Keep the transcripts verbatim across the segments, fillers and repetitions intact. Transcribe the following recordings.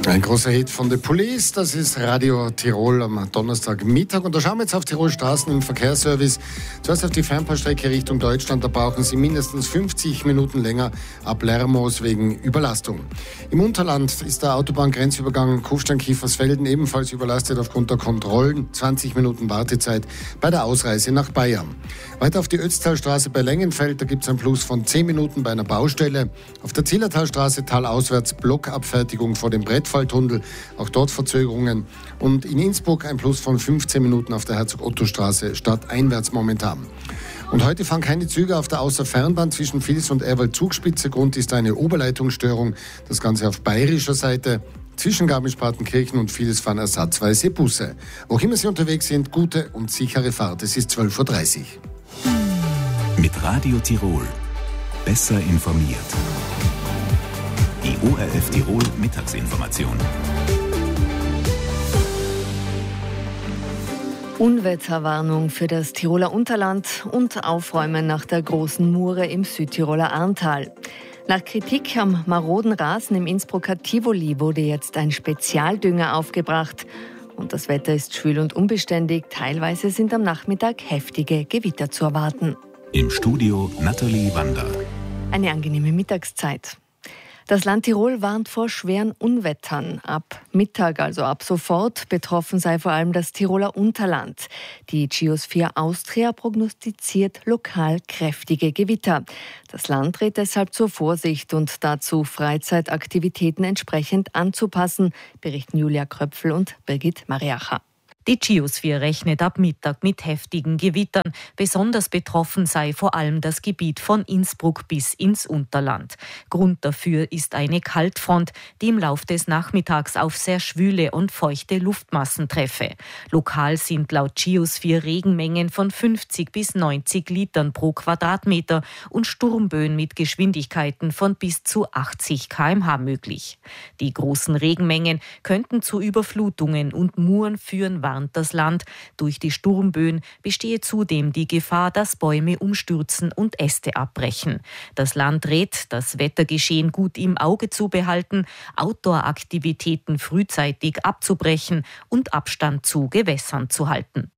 Ein großer Hit von The Police, das ist Radio Tirol am Donnerstagmittag. Und da schauen wir jetzt auf Tirol Straßen im Verkehrsservice. Zuerst auf die Fernbahnstrecke Richtung Deutschland, da brauchen Sie mindestens fünfzig Minuten länger ab Lermoos wegen Überlastung. Im Unterland ist der Autobahngrenzübergang Kufstein-Kiefersfelden ebenfalls überlastet aufgrund der Kontrollen. zwanzig Minuten Wartezeit bei der Ausreise nach Bayern. Weiter auf die Ötztalstraße bei Lengenfeld, da gibt es einen Plus von zehn Minuten bei einer Baustelle. Auf der Zillertalstraße talauswärts Blockabfertigung vor dem Brettfalltunnel, auch dort Verzögerungen. Und in Innsbruck ein Plus von fünfzehn Minuten auf der Herzog-Otto-Straße stadteinwärts momentan. Und heute fahren keine Züge auf der Außerfernbahn zwischen Vils und Erwald-Zugspitze. Grund ist eine Oberleitungsstörung, das Ganze auf bayerischer Seite. Zwischen Garmisch-Partenkirchen und Vils fahren ersatzweise Busse. Wo immer Sie unterwegs sind, gute und sichere Fahrt. Es ist zwölf Uhr dreißig. Mit Radio Tirol. Besser informiert. Die O R F Tirol Mittagsinformation. Unwetterwarnung für das Tiroler Unterland und Aufräumen nach der großen Mure im Südtiroler Arntal. Nach Kritik am maroden Rasen im Innsbrucker Tivoli wurde jetzt ein Spezialdünger aufgebracht. Und das Wetter ist schwül und unbeständig. Teilweise sind am Nachmittag heftige Gewitter zu erwarten. Im Studio Nathalie Wander. Eine angenehme Mittagszeit. Das Land Tirol warnt vor schweren Unwettern. Ab Mittag, also ab sofort, betroffen sei vor allem das Tiroler Unterland. Die Geosphere Austria prognostiziert lokal kräftige Gewitter. Das Land rät deshalb zur Vorsicht und dazu, Freizeitaktivitäten entsprechend anzupassen, berichten Julia Kröpfel und Birgit Mariacher. Die Geosphere rechnet ab Mittag mit heftigen Gewittern. Besonders betroffen sei vor allem das Gebiet von Innsbruck bis ins Unterland. Grund dafür ist eine Kaltfront, die im Lauf des Nachmittags auf sehr schwüle und feuchte Luftmassen treffe. Lokal sind laut Geosphere Regenmengen von fünfzig bis neunzig Litern pro Quadratmeter und Sturmböen mit Geschwindigkeiten von bis zu achtzig Kilometer pro Stunde möglich. Die großen Regenmengen könnten zu Überflutungen und Muren führen, warnt das Land. Durch die Sturmböen bestehe zudem die Gefahr, dass Bäume umstürzen und Äste abbrechen. Das Land rät, das Wettergeschehen gut im Auge zu behalten, Outdoor-Aktivitäten frühzeitig abzubrechen und Abstand zu Gewässern zu halten.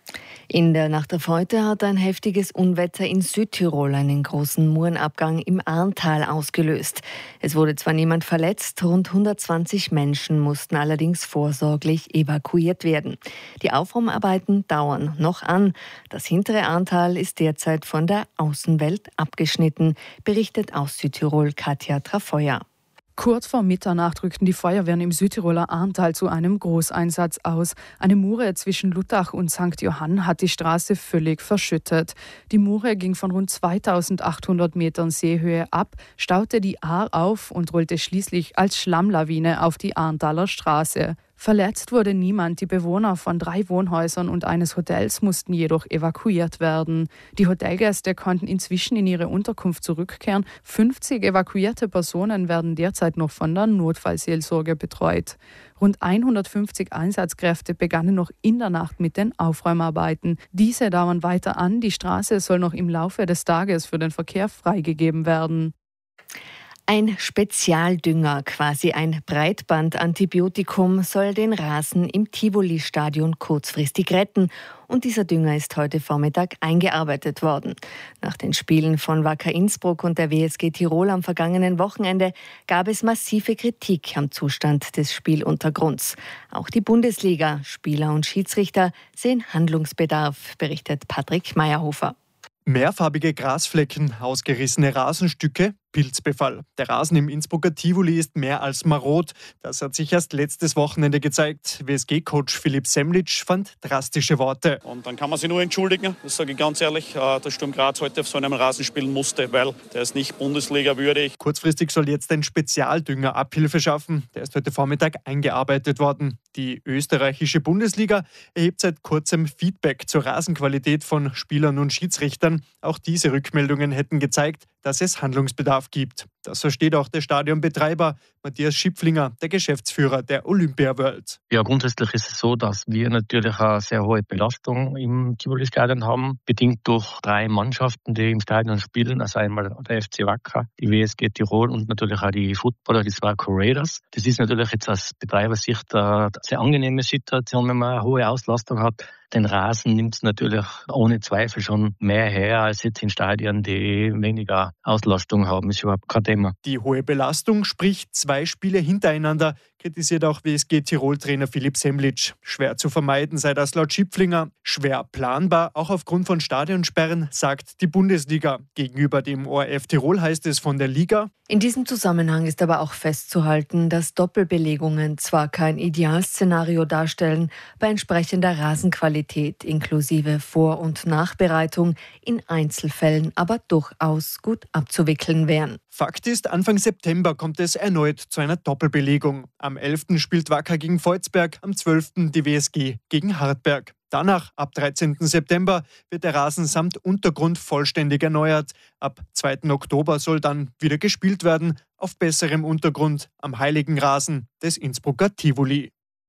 In der Nacht auf heute hat ein heftiges Unwetter in Südtirol einen großen Murenabgang im Arntal ausgelöst. Es wurde zwar niemand verletzt, rund hundertzwanzig Menschen mussten allerdings vorsorglich evakuiert werden. Die Aufräumarbeiten dauern noch an. Das hintere Arntal ist derzeit von der Außenwelt abgeschnitten, berichtet aus Südtirol Katja Trafeuer. Kurz vor Mitternacht rückten die Feuerwehren im Südtiroler Arntal zu einem Großeinsatz aus. Eine Mure zwischen Luttach und Sankt Johann hat die Straße völlig verschüttet. Die Mure ging von rund zweitausendachthundert Metern Seehöhe ab, staute die Ahr auf und rollte schließlich als Schlammlawine auf die Arntaler Straße. Verletzt wurde niemand. Die Bewohner von drei Wohnhäusern und eines Hotels mussten jedoch evakuiert werden. Die Hotelgäste konnten inzwischen in ihre Unterkunft zurückkehren. fünfzig evakuierte Personen werden derzeit noch von der Notfallseelsorge betreut. Rund hundertfünfzig Einsatzkräfte begannen noch in der Nacht mit den Aufräumarbeiten. Diese dauern weiter an. Die Straße soll noch im Laufe des Tages für den Verkehr freigegeben werden. Ein Spezialdünger, quasi ein Breitbandantibiotikum, soll den Rasen im Tivoli-Stadion kurzfristig retten. Und dieser Dünger ist heute Vormittag eingearbeitet worden. Nach den Spielen von Wacker Innsbruck und der W S G Tirol am vergangenen Wochenende gab es massive Kritik am Zustand des Spieluntergrunds. Auch die Bundesliga, Spieler und Schiedsrichter sehen Handlungsbedarf, berichtet Patrick Meyerhofer. Mehrfarbige Grasflecken, ausgerissene Rasenstücke, Pilzbefall. Der Rasen im Innsbrucker Tivoli ist mehr als marod. Das hat sich erst letztes Wochenende gezeigt. W S G-Coach Philipp Semlitsch fand drastische Worte. Und dann kann man sich nur entschuldigen, das sage ich ganz ehrlich, dass Sturm Graz heute auf so einem Rasen spielen musste, weil der ist nicht Bundesliga würdig. Kurzfristig soll jetzt ein Spezialdünger Abhilfe schaffen. Der ist heute Vormittag eingearbeitet worden. Die österreichische Bundesliga erhebt seit kurzem Feedback zur Rasenqualität von Spielern und Schiedsrichtern. Auch diese Rückmeldungen hätten gezeigt, dass es Handlungsbedarf gibt. Das versteht auch der Stadionbetreiber Matthias Schipflinger, der Geschäftsführer der Olympia World. Ja, grundsätzlich ist es so, dass wir natürlich eine sehr hohe Belastung im Tivoli-Stadion haben, bedingt durch drei Mannschaften, die im Stadion spielen. Also einmal der F C Wacker, die W S G Tirol und natürlich auch die Footballer, die Swarco Raiders. Das ist natürlich jetzt aus Betreibersicht eine sehr angenehme Situation, wenn man eine hohe Auslastung hat. Den Rasen nimmt es natürlich ohne Zweifel schon mehr her als jetzt in Stadien, die weniger Auslastung haben. Ist überhaupt kein Thema. Die hohe Belastung, sprich zwei Spiele hintereinander, kritisiert auch W S G Tirol-Trainer Philipp Semlitsch. Schwer zu vermeiden sei das laut Schipflinger. Schwer planbar, auch aufgrund von Stadionsperren, sagt die Bundesliga. Gegenüber dem O R F Tirol heißt es von der Liga: In diesem Zusammenhang ist aber auch festzuhalten, dass Doppelbelegungen zwar kein Idealszenario darstellen, bei entsprechender Rasenqualität inklusive Vor- und Nachbereitung in Einzelfällen aber durchaus gut abzuwickeln wären. Fakt ist, Anfang September kommt es erneut zu einer Doppelbelegung. Am elften spielt Wacker gegen Volzberg, am zwölften die W S G gegen Hartberg. Danach, ab dreizehnten September, wird der Rasen samt Untergrund vollständig erneuert. Ab zweiten Oktober soll dann wieder gespielt werden, auf besserem Untergrund am heiligen Rasen des Innsbrucker Tivoli.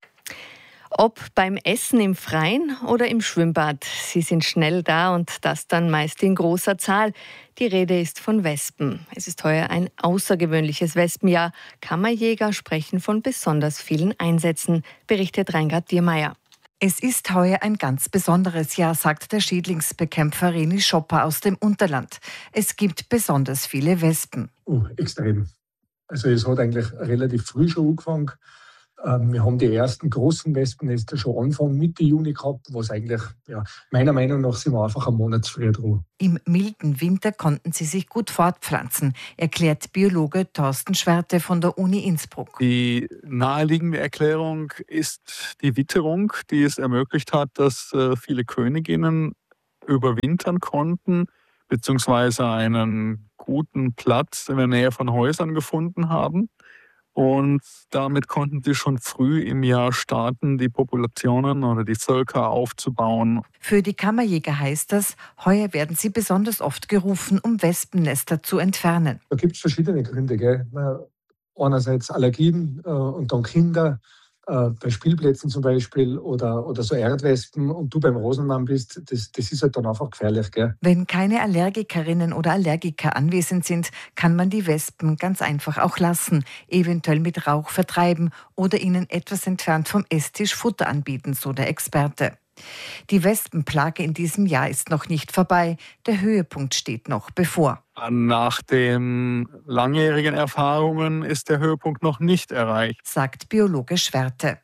Ob beim Essen im Freien oder im Schwimmbad, sie sind schnell da und das dann meist in großer Zahl. Die Rede ist von Wespen. Es ist heuer ein außergewöhnliches Wespenjahr. Kammerjäger sprechen von besonders vielen Einsätzen, berichtet Reingard Diermeier. Es ist heuer ein ganz besonderes Jahr, sagt der Schädlingsbekämpfer Reni Schopper aus dem Unterland. Es gibt besonders viele Wespen. Oh, extrem. Also es hat eigentlich relativ früh schon angefangen. Wir haben die ersten großen Wespennester schon Anfang Mitte Juni gehabt, was eigentlich, ja, meiner Meinung nach sind wir einfach einen Monat zu früh dran. Im milden Winter konnten sie sich gut fortpflanzen, erklärt Biologe Thorsten Schwerte von der Uni Innsbruck. Die naheliegende Erklärung ist die Witterung, die es ermöglicht hat, dass viele Königinnen überwintern konnten, beziehungsweise einen guten Platz in der Nähe von Häusern gefunden haben. Und damit konnten sie schon früh im Jahr starten, die Populationen oder die Völker aufzubauen. Für die Kammerjäger heißt das, heuer werden sie besonders oft gerufen, um Wespennester zu entfernen. Da gibt es verschiedene Gründe. Gell? Einerseits Allergien äh, und dann Kinder, äh, bei Spielplätzen zum Beispiel oder, oder so Erdwespen und du beim Rosenmann bist, das, das ist halt dann einfach gefährlich. Gell? Wenn keine Allergikerinnen oder Allergiker anwesend sind, kann man die Wespen ganz einfach auch lassen, eventuell mit Rauch vertreiben oder ihnen etwas entfernt vom Esstisch Futter anbieten, so der Experte. Die Wespenplage in diesem Jahr ist noch nicht vorbei. Der Höhepunkt steht noch bevor. Nach den langjährigen Erfahrungen ist der Höhepunkt noch nicht erreicht, sagt Biologe Schwerte.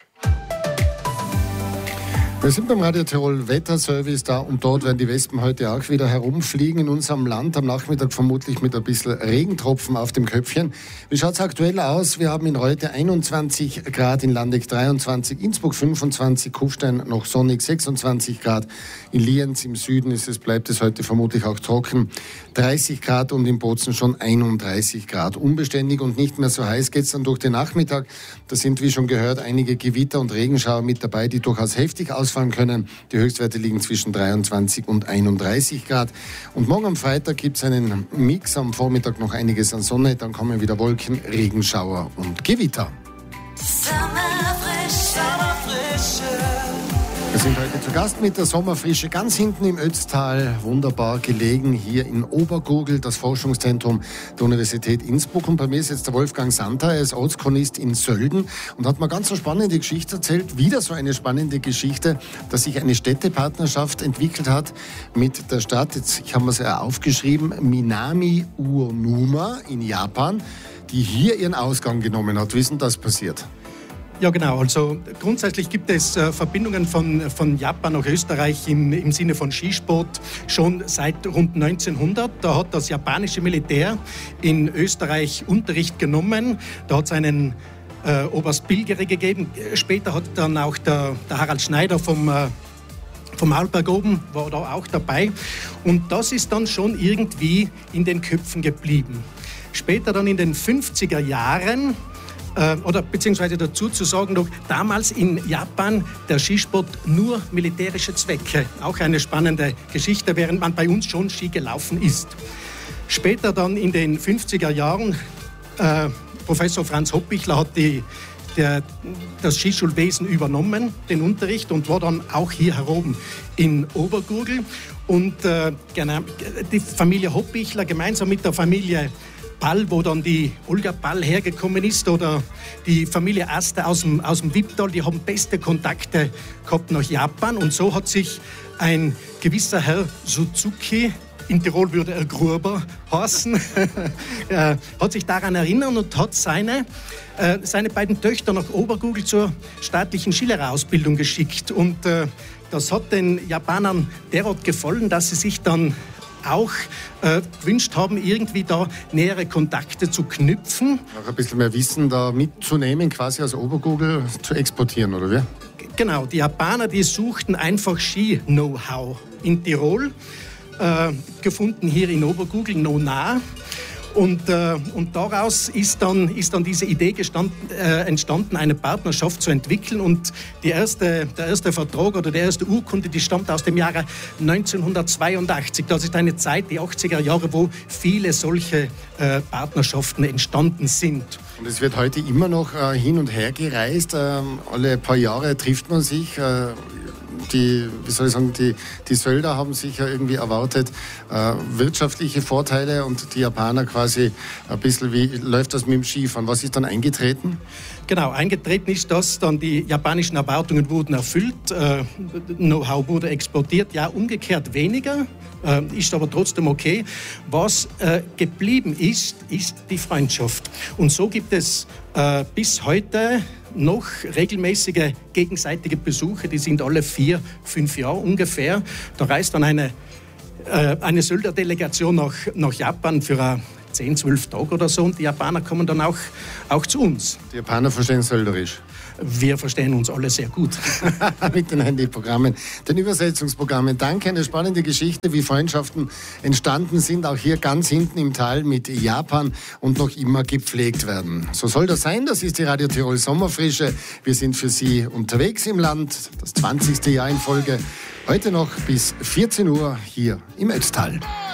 Wir sind beim Radio Tirol Wetterservice da und dort werden die Wespen heute auch wieder herumfliegen in unserem Land. Am Nachmittag vermutlich mit ein bisschen Regentropfen auf dem Köpfchen. Wie schaut es aktuell aus? Wir haben in Reute einundzwanzig Grad, in Landeck dreiundzwanzig, Innsbruck fünfundzwanzig, Kufstein noch sonnig sechsundzwanzig Grad. In Lienz im Süden ist es, bleibt es heute vermutlich auch trocken, dreißig Grad und in Bozen schon einunddreißig Grad. Unbeständig und nicht mehr so heiß geht es dann durch den Nachmittag. Da sind, wie schon gehört, einige Gewitter und Regenschauer mit dabei, die durchaus heftig ausfallen können. Die Höchstwerte liegen zwischen dreiundzwanzig und einunddreißig Grad. Und morgen am Freitag gibt es einen Mix. Am Vormittag noch einiges an Sonne, dann kommen wieder Wolken, Regenschauer und Gewitter. Wir sind heute zu Gast mit der Sommerfrische ganz hinten im Ötztal, wunderbar gelegen hier in Obergurgl, das Forschungszentrum der Universität Innsbruck. Und bei mir ist jetzt der Wolfgang Santer, er ist Ortschronist in Sölden und hat mir ganz so spannende Geschichte erzählt, wieder so eine spannende Geschichte, dass sich eine Städtepartnerschaft entwickelt hat mit der Stadt, jetzt, ich habe mir es ja aufgeschrieben, Minami-Uonuma in Japan, die hier ihren Ausgang genommen hat. Wie ist denn das passiert? Ja, genau. Also grundsätzlich gibt es äh, Verbindungen von, von Japan nach Österreich im, im Sinne von Skisport schon seit rund neunzehnhundert. Da hat das japanische Militär in Österreich Unterricht genommen. Da hat es einen äh, Oberst Pilgere gegeben. Später hat dann auch der, der Harald Schneider vom äh, vom Arlberg oben war da auch dabei. Und das ist dann schon irgendwie in den Köpfen geblieben. Später dann in den fünfziger Jahren oder beziehungsweise dazu zu sagen, noch damals in Japan der Skisport nur militärische Zwecke. Auch eine spannende Geschichte, während man bei uns schon Ski gelaufen ist. Später dann in den fünfziger Jahren, äh, Professor Franz Hoppichler hat die, der, das Skischulwesen übernommen, den Unterricht, und war dann auch hier heroben in Obergurgl. Und äh, genau, die Familie Hoppichler gemeinsam mit der Familie Pall, wo dann die Olga Pall hergekommen ist, oder die Familie Aster aus dem, aus dem Wipptal, die haben beste Kontakte gehabt nach Japan. Und so hat sich ein gewisser Herr Suzuki, in Tirol würde er Gruber heißen, äh, hat sich daran erinnert und hat seine, äh, seine beiden Töchter nach Obergurgl zur staatlichen Skillehrerausbildung geschickt. Und äh, das hat den Japanern derart gefallen, dass sie sich dann auch äh, gewünscht haben, irgendwie da nähere Kontakte zu knüpfen. Auch ein bisschen mehr Wissen da mitzunehmen, quasi aus Obergurgl zu exportieren, oder wie? Genau, die Japaner, die suchten einfach Ski-Know-how in Tirol, äh, gefunden hier in Obergurgl, no nah. Und, äh, und daraus ist dann, ist dann diese Idee gestanden, äh, entstanden, eine Partnerschaft zu entwickeln. Und die erste, der erste Vertrag oder die erste Urkunde, die stammt aus dem Jahre neunzehnhundertzweiundachtzig. Das ist eine Zeit, die achtziger Jahre, wo viele solche äh, Partnerschaften entstanden sind. Und es wird heute immer noch äh, hin und her gereist. Äh, alle paar Jahre trifft man sich. Äh, Die, wie soll ich sagen, die, die Sölder haben sicher irgendwie erwartet äh, wirtschaftliche Vorteile, und die Japaner quasi ein bisschen, wie läuft das mit dem Skifahren? Was ist dann eingetreten? Genau, eingetreten ist das, dann die japanischen Erwartungen wurden erfüllt, äh, Know-how wurde exportiert, ja, umgekehrt weniger, äh, ist aber trotzdem okay. Was äh, geblieben ist, ist die Freundschaft. Und so gibt es äh, bis heute noch regelmäßige gegenseitige Besuche, die sind alle vier, fünf Jahre ungefähr. Da reist dann eine, äh, eine Sölder-Delegation nach, nach Japan für uh, zehn, zwölf Tage oder so, und die Japaner kommen dann auch, auch zu uns. Die Japaner verstehen Sölderisch? Wir verstehen uns alle sehr gut. Mit den Handyprogrammen, den Übersetzungsprogrammen. Danke, eine spannende Geschichte, wie Freundschaften entstanden sind, auch hier ganz hinten im Tal mit Japan, und noch immer gepflegt werden. So soll das sein, das ist die Radio Tirol Sommerfrische. Wir sind für Sie unterwegs im Land, das zwanzigste Jahr in Folge. Heute noch bis vierzehn Uhr hier im Ötztal.